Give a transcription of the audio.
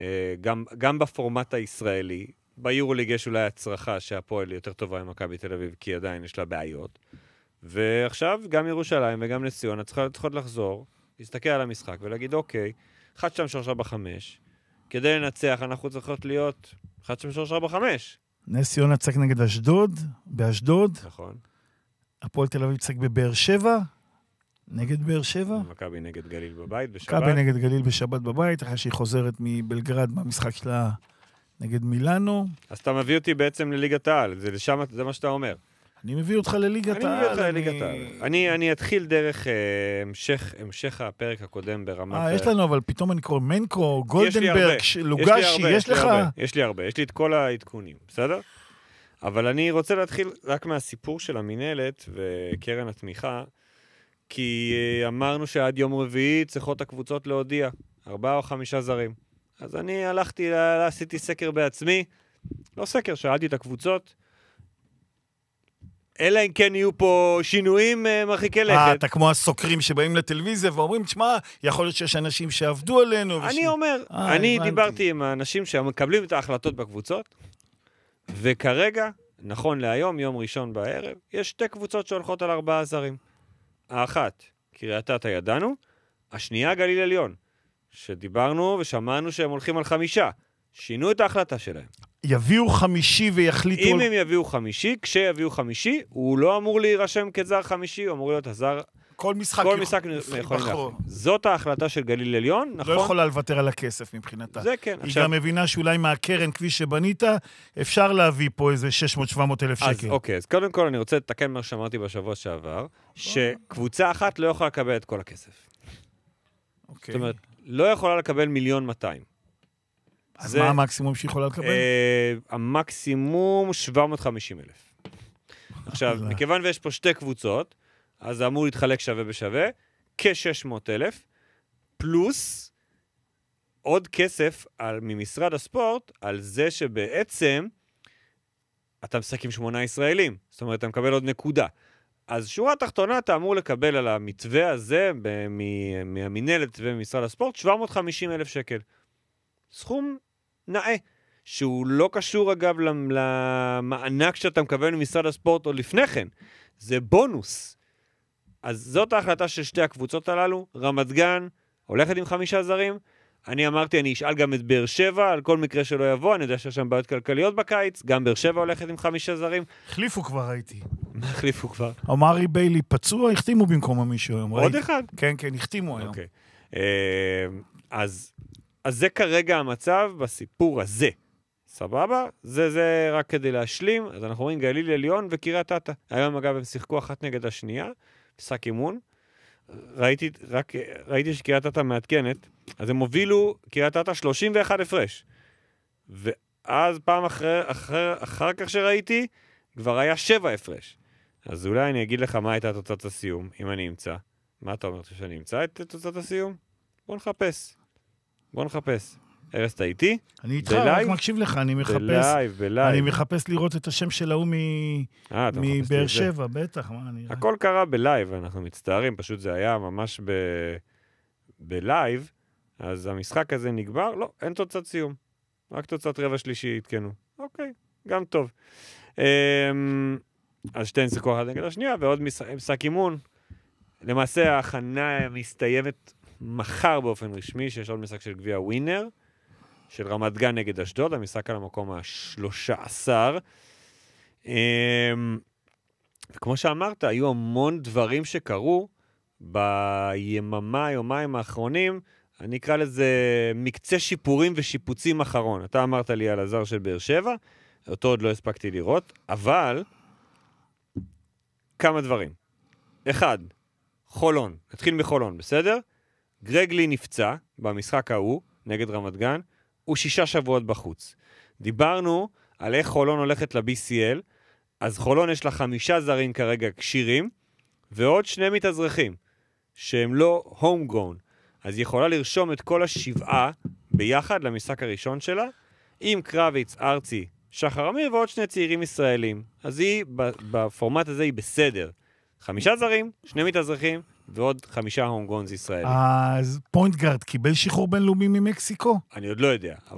גם בפורמט הישראלי, ביורוליג יש אולי הצרחה שהפועל יותר טובה עם מכבי תל אביב, כי עדיין יש לה בעיות. ועכשיו גם ירושלים וגם נס ציונה צריכות לחזור, להסתכל על המשחק ולהגיד, אוקיי, 1, 2, 3, 4, 5, כדי לנצח אנחנו צריכות להיות 1, 2, 3, 4, 5. נס ציונה צחק נגד אשדוד, באשדוד. נכון. הפועל תל אביב צחק בבאר שבע, נגד באר שבע. מכבי נגד גליל בבית בשבת. מכבי נגד גליל בשבת בבית, אחרי שהיא חוזרת מבלגרד במשחק שלה נגד מילאנו. אז אתה מביא אותי בעצם לליגת העל, זה מה שאתה אומר. אני מביא אותך לליגת העל. אני אתחיל דרך המשך הפרק הקודם ברמת... יש לנו, אבל פתאום אני קורא מנקו, גולדנברג, לוגשי, יש לך? יש לי הרבה, יש לי את כל העדכונים, בסדר? אבל אני רוצה להתחיל רק מהסיפור של המנהלת וקרן התמיכה, כי אמרנו שעד יום רביעי צריכות הקבוצות להודיע, 4 או 5 זרים. אז אני הלכתי, עשיתי סקר בעצמי, לא סקר, שאלתי את הקבוצות, אלא אם כן יהיו פה שינויים מרחיקי לכת. אתה כמו הסוקרים שבאים לטלוויזיה ואומרים, תשמע, יכול להיות שיש אנשים שעבדו עלינו. אני אומר, אני דיברתי עם האנשים שמקבלים את ההחלטות בקבוצות, וכרגע, נכון להיום, יום ראשון בערב, יש 2 קבוצות שהולכות על 4 זרים. האחת, קריית אתא ידענו, השנייה גליל עליון, שדיברנו ושמענו שהם הולכים על 5. שינו את ההחלטה שלהם. יביאו 5 ויחליטו... אם הם יביאו 5, כשיביאו 5, הוא לא אמור להירשם כזר 5, הוא אמור להיות הזר... כל משחק יכול להחליט. זאת ההחלטה של גליל עליון, נכון? לא יכולה לוותר על הכסף מבחינתה. זה כן. היא גם מבינה שאולי מהקרן כפי שבנית, אפשר להביא פה איזה 600-700 אלף שקל. אז אוקיי, אז קודם כל אני רוצה לתקן מה שאמרתי בשבוע שעבר, שקבוצה אחת לא יכולה לקבל את כל הכסף. זאת אומרת, לא יכולה לקבל 1,200,000. אז מה המקסימום שיכולה לקבל? המקסימום 750,000. עכשיו, מכיוון ויש פה 2 קבוצות, אז זה אמור להתחלק שווה בשווה, כ-600,000, פלוס עוד כסף ממשרד הספורט, על זה שבעצם אתה משחק עם 8 ישראלים. זאת אומרת, אתה מקבל עוד נקודה. אז שורה תחתונה, אתה אמור לקבל על המתווה הזה, מהמנהלת וממשרד הספורט, 750,000 שקל. סכום נאה, שהוא לא קשור אגב למענק שאתה מקבל ממשרד הספורט או לפני כן. זה בונוס. אז זאת ההחלטה של 2 הקבוצות הללו. רמת גן הולכת עם 5 זרים. אני אמרתי, אני אשאל גם את באר שבע, על כל מקרה שלא יבוא, אני יודע שיש שם בעיות כלכליות בקיץ, גם באר שבע הולכת עם 5 זרים. החליפו כבר, ראיתי. מה החליפו כבר? אמרי ביילי פצוע, החתימו במקום מישהו היום. עוד אחד? כן, החתימו היום. אוקיי. אז זה כרגע המצב בסיפור הזה. סבבה? זה רק כדי להשלים. אז אנחנו רואים גליל עליון וקריית אתא. היום אגב הם שיחקו אחת נגד השנייה, משחק אימון. ראיתי שקריית אתא מעדכנת, אז הם הובילו קריית אתא 31 הפרש. ואז פעם אחר כך שראיתי, כבר היה 7 הפרש. אז אולי אני אגיד לך מה הייתה תוצאת הסיום, אם אני אמצא. מה אתה אומר שאני אמצא את תוצאת הסיום? בוא נחפש. ארז, אתה איתי? אני איתך, רק מקשיב לך, אני מחפש. בלייב. אני מחפש לראות את השם של ההוא מבאר שבע, בטח. הכל קרה בלייב, אנחנו מצטערים, פשוט זה היה ממש בלייב, אז המשחק הזה נגבר, לא, אין תוצאת סיום. רק תוצאת רבע שלישי התקנו. אוקיי, גם טוב. אז 2 שיחקו אחת נגד השנייה, ועוד משחק אימון. למעשה ההכנה מסתיימת מחר באופן רשמי, שיש עוד משחק של גביע ווינר, של רמת גן נגד אשדוד, המשחק על המקום ה-13. וכמו שאמרת, היו המון דברים שקרו יומיים האחרונים, אני אקרא לזה מקצה שיפורים ושיפוצים אחרון. אתה אמרת לי על הזר של באר שבע, אותו עוד לא הספקתי לראות, אבל כמה דברים. 1, חולון, נתחיל מחולון, בסדר? גרגלי נפצע במשחק ההוא, נגד רמת גן, הוא 6 שבועות בחוץ. דיברנו על איך חולון הולכת ל-BCL, אז חולון יש לה 5 זרים כרגע קשירים, ועוד 2 מתאזרחים, שהם לא homegrown. אז היא יכולה לרשום את כל 7 ביחד למשחק הראשון שלה, עם קרביץ, ארצי, שחר אמיר, ועוד 2 צעירים ישראלים. אז היא, בפורמט הזה היא בסדר. 5 זרים, 2 מתאזרחים, ועוד 5 הומגונס ישראלים. אז פוינט גארד קיבל שחרור בינלאומי ממקסיקו? אני עוד לא יודע.